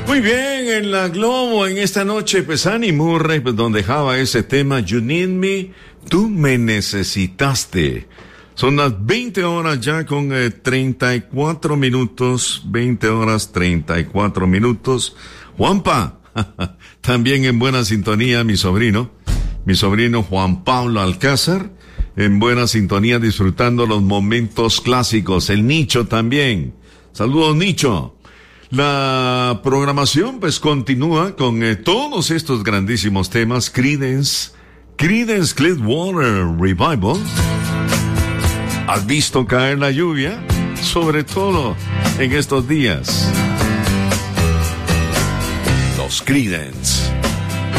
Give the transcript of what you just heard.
Muy bien, en la Globo en esta noche, pues Annie Murray, pues, donde dejaba ese tema, You Need Me, tú me necesitaste. Son las 20 horas ya con 34 minutos, 20 horas 34 minutos. Juanpa, también en buena sintonía mi sobrino Juan Pablo Alcázar, en buena sintonía disfrutando los momentos clásicos. El Nicho también. Saludos, Nicho. La programación pues continúa con todos estos grandísimos temas. Creedence Clearwater Revival. ¿Has visto caer la lluvia? Sobre todo en estos días. Los Creedence.